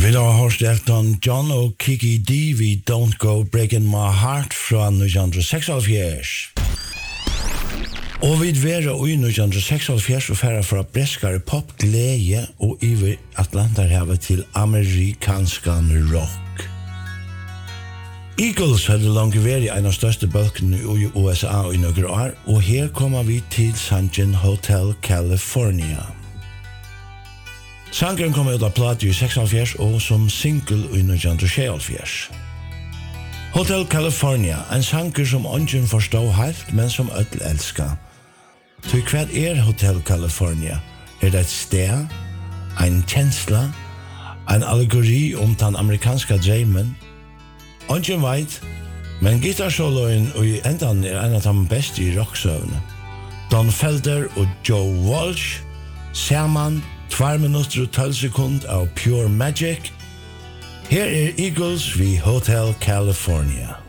Vi har hørt Elton John og Kiki D, vi Don't Go Breaking My Heart fra 1976. Og vi være i 1976 og færre fra breskare pop, glede og iver Atlanterhavet til amerikanskan rock. Eagles hadde langt vært en av største bølgene i USA i noen år, og her kommer vi til sangen Hotel California. Sangen kom ut av plate i 76 og som single i 1976. Hotel California, en sanger som ingen forstår helt, men som ødel elsker. Så hva Hotel California? Det et sted, en kjensla, en allegori om den amerikanske drømmen? Ingen vet, men gitarsoloen i endan en av de beste i rocksøvene. Don Felder og Joe Walsh, sammen 2 minutter og 12 sekunder av Pure Magic. Her Eagles ved Hotel California.